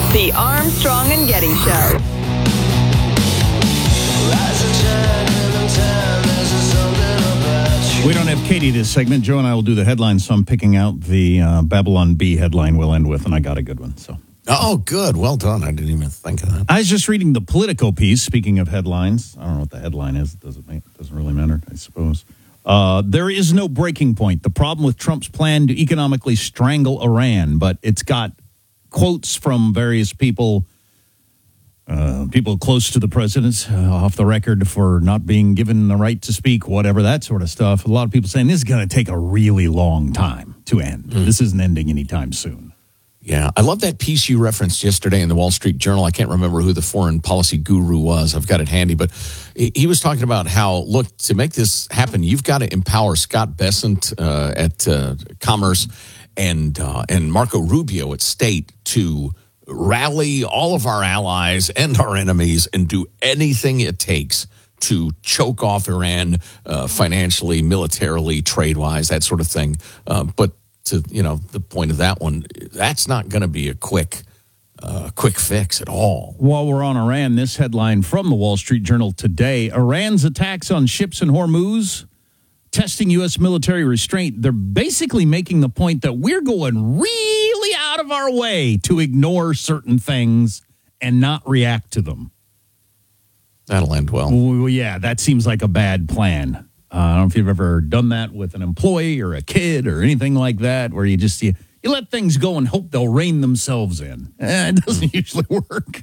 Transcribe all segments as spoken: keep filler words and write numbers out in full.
The Armstrong and Getty Show. We don't have Katie this segment. Joe and I will do the headlines, so I'm picking out the uh, Babylon Bee headline we'll end with, and I got a good one. So, Oh, good. Well done. I didn't even think of that. I was just reading the Politico piece, speaking of headlines. I don't know what the headline is. It doesn't, make, doesn't really matter, I suppose. Uh, there is no breaking point. The problem with Trump's plan to economically strangle Iran, but it's got quotes from various people, uh, people close to the president, uh, off the record for not being given the right to speak, whatever, that sort of stuff. A lot of people saying this is going to take a really long time to end. Mm. This isn't ending anytime soon. Yeah, I love that piece you referenced yesterday in the Wall Street Journal. I can't remember who the foreign policy guru was. I've got it handy. But he was talking about how, look, to make this happen, you've got to empower Scott Bessent uh, at uh, Commerce and uh, and Marco Rubio at State to rally all of our allies and our enemies and do anything it takes to choke off Iran uh, financially, militarily, trade-wise, that sort of thing. Uh, but to, you know, the point of that one, that's not going to be a quick uh, quick fix at all. While we're on Iran, this headline from the Wall Street Journal today, Iran's attacks on ships in Hormuz, testing U S military restraint. They're basically making the point that we're going really out of our way to ignore certain things and not react to them. That'll end well. Well, yeah, that seems like a bad plan. Uh, I don't know if you've ever done that with an employee or a kid or anything like that, where you just you, you let things go and hope they'll rein themselves in. Eh, it doesn't usually work.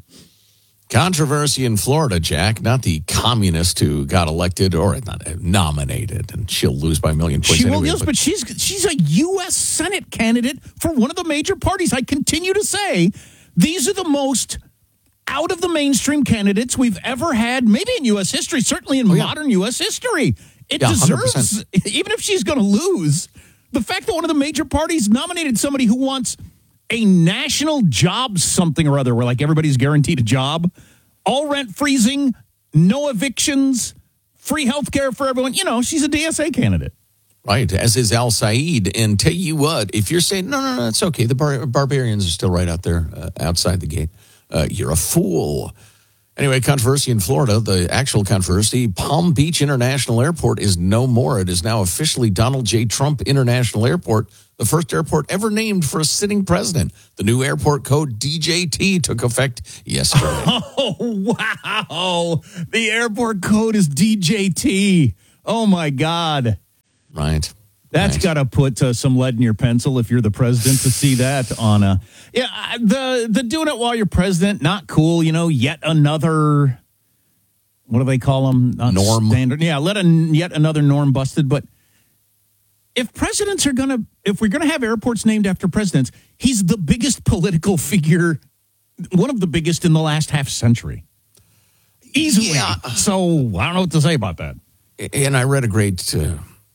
Controversy in Florida, Jack. Not the communist who got elected or not nominated, and she'll lose by a million points. She anyway, will lose, but, but she's she's a U S Senate candidate for one of the major parties. I continue to say these are the most out of the mainstream candidates we've ever had, maybe in U S history, certainly in oh, yeah. modern U S history. It yeah, deserves, one hundred percent. Even if she's going to lose, the fact that one of the major parties nominated somebody who wants a national job something or other, where like everybody's guaranteed a job, all rent freezing, no evictions, free health care for everyone. You know, she's a D S A candidate. Right, as is Al Saeed. And tell you what, if you're saying, no, no, no, it's okay, the bar- barbarians are still right out there uh, outside the gate, uh, you're a fool. Anyway, controversy in Florida, the actual controversy, Palm Beach International Airport is no more. It is now officially Donald J. Trump International Airport, the first airport ever named for a sitting president. The new airport code D J T took effect yesterday. Oh, wow. The airport code is D J T. Oh, my God. Right. That's right. got to put uh, some lead in your pencil if you're the president to see that on a... Yeah, the, the doing it while you're president, not cool. You know, yet another... What do they call them? Not norm. Standard. Yeah, let a, yet another norm busted. But if presidents are going to... If we're going to have airports named after presidents, he's the biggest political figure, one of the biggest in the last half century. Easily. Yeah. So I don't know what to say about that. And I read a great... Uh,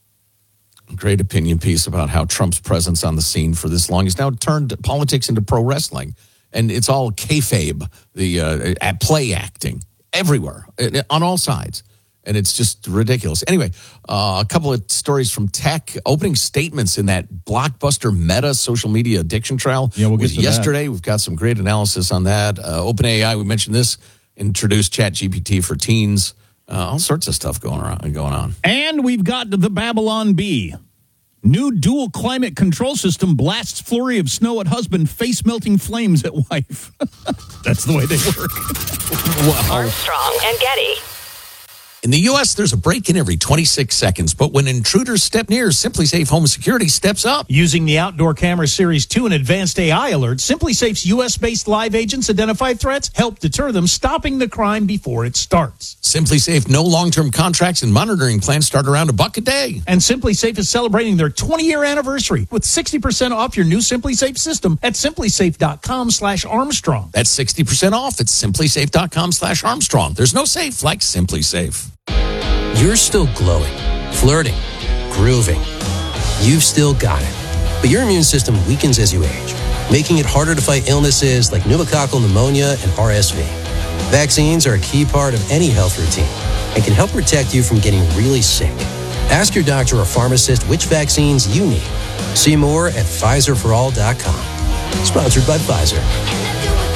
Great opinion piece about how Trump's presence on the scene for this long has now turned politics into pro wrestling. And it's all kayfabe, the uh, at play acting everywhere, on all sides. And it's just ridiculous. Anyway, uh, a couple of stories from tech. Opening statements in that blockbuster Meta social media addiction trial yeah, we'll was get to yesterday. That. We've got some great analysis on that. Uh, OpenAI, we mentioned this, introduced ChatGPT for teens. Uh, all sorts of stuff going around, going on. And we've got the Babylon Bee. New dual climate control system blasts flurry of snow at husband, face melting flames at wife. That's the way they work. Wow. Armstrong and Getty. In the U S, there's a break-in every twenty-six seconds, but when intruders step near, SimpliSafe Home Security steps up. Using the Outdoor Camera Series two and advanced A I alerts, SimpliSafe's U S-based live agents identify threats, help deter them, stopping the crime before it starts. SimpliSafe, no long-term contracts and monitoring plans start around a buck a day. And SimpliSafe is celebrating their twenty-year anniversary with sixty percent off your new SimpliSafe system at SimpliSafe.com slash Armstrong. That's sixty percent off at SimpliSafe.com slash Armstrong. There's no safe like SimpliSafe. You're still glowing, flirting, grooving. You've still got it. But your immune system weakens as you age, making it harder to fight illnesses like pneumococcal pneumonia and R S V. Vaccines are a key part of any health routine and can help protect you from getting really sick. Ask your doctor or pharmacist which vaccines you need. See more at Pfizer for all dot com. Sponsored by Pfizer.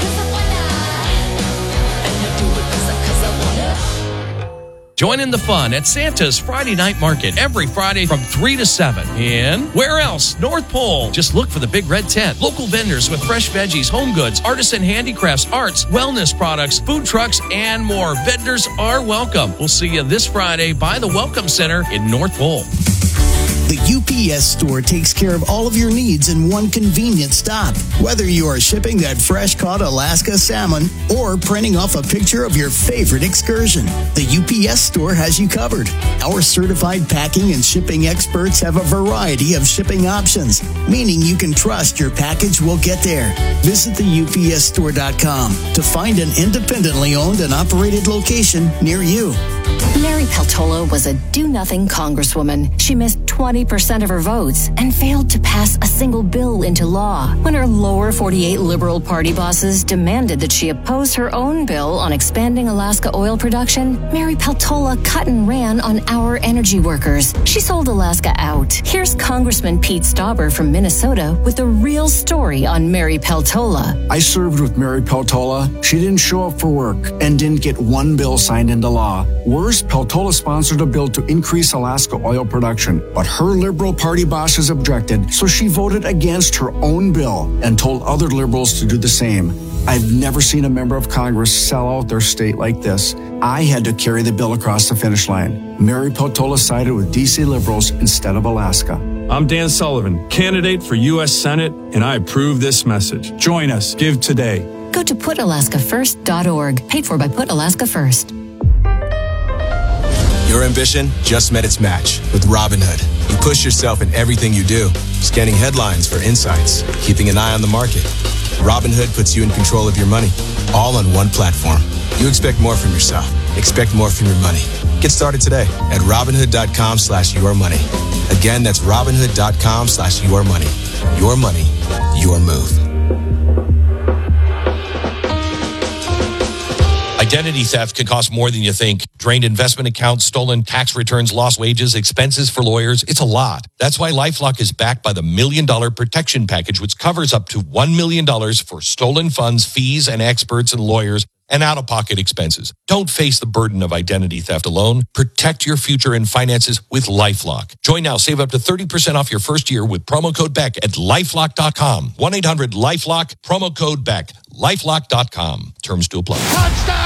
Join in the fun at Santa's Friday Night Market every Friday from three to seven. And where else? North Pole. Just look for the Big Red Tent. Local vendors with fresh veggies, home goods, artisan handicrafts, arts, wellness products, food trucks, and more. Vendors are welcome. We'll see you this Friday by the Welcome Center in North Pole. The U P S store takes care of all of your needs in one convenient stop. Whether you are shipping that fresh-caught Alaska salmon or printing off a picture of your favorite excursion, the U P S store has you covered. Our certified packing and shipping experts have a variety of shipping options, meaning you can trust your package will get there. Visit the U P S store dot com to find an independently owned and operated location near you. Mary Peltola was a do-nothing congresswoman. She missed twenty percent of her votes and failed to pass a single bill into law. When her lower forty-eight Liberal Party bosses demanded that she oppose her own bill on expanding Alaska oil production, Mary Peltola cut and ran on our energy workers. She sold Alaska out. Here's Congressman Pete Stauber from Minnesota with a real story on Mary Peltola. I served with Mary Peltola. She didn't show up for work and didn't get one bill signed into law. Worse, Peltola sponsored a bill to increase Alaska oil production, but her Liberal Party bosses objected, so she voted against her own bill and told other liberals to do the same. I've never seen a member of Congress sell out their state like this. I had to carry the bill across the finish line. Mary Peltola sided with D C liberals instead of Alaska. I'm Dan Sullivan, candidate for U S Senate, and I approve this message. Join us. Give today. Go to put alaska first dot org, paid for by Put Alaska First. Your ambition just met its match with Robinhood. You push yourself in everything you do, scanning headlines for insights, keeping an eye on the market. Robinhood puts you in control of your money, all on one platform. You expect more from yourself. Expect more from your money. Get started today at Robinhood.com slash your money. Again, that's Robinhood.com slash your money. Your money, your move. Identity theft can cost more than you think. Drained investment accounts, stolen tax returns, lost wages, expenses for lawyers. It's a lot. That's why LifeLock is backed by the Million Dollar Protection Package, which covers up to one million dollars for stolen funds, fees, and experts and lawyers, and out-of-pocket expenses. Don't face the burden of identity theft alone. Protect your future and finances with LifeLock. Join now. Save up to thirty percent off your first year with promo code Beck at lifelock dot com. one eight hundred lifelock, promo code Beck. lifelock dot com. Terms to apply. Touchdown!